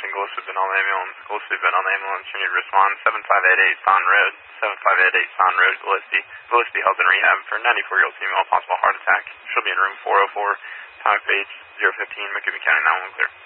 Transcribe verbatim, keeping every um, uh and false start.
Crossing Gillespie been on the ambulance. Gillespie been on the ambulance. You need to respond. seven five eight eight Thon Road. seven five eight eight Thon Road, Gillespie. Gillespie held in rehab for a ninety-four-year-old female, possible heart attack. She'll be in room four oh four. Time page zero fifteen, McCook County nine one one clear.